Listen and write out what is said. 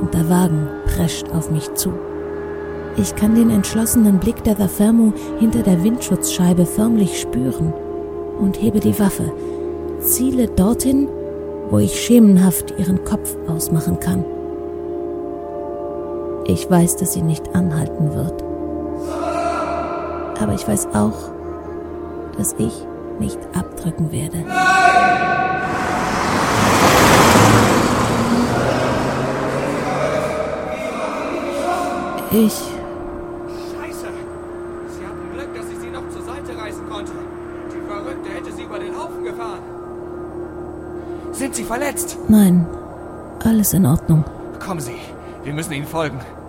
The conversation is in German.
und der Wagen prescht auf mich zu. Ich kann den entschlossenen Blick der Fermo hinter der Windschutzscheibe förmlich spüren und hebe die Waffe, ziele dorthin, wo ich schemenhaft ihren Kopf ausmachen kann. Ich weiß, dass sie nicht anhalten wird. Aber ich weiß auch, dass ich nicht abdrücken werde. Scheiße! Sie hatten Glück, dass ich sie noch zur Seite reißen konnte. Die Verrückte hätte sie über den Haufen gefahren. Sind Sie verletzt? Nein, alles in Ordnung. Kommen Sie, wir müssen Ihnen folgen.